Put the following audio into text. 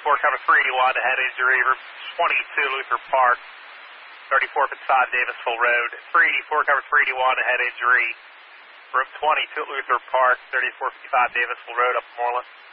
cover 381, head injury, room 22, Luther Park, 3455 Davisville Road. 384, cover 381, head injury, room 22 at Luther Park, 3455 Davisville Road, Upper Moreland.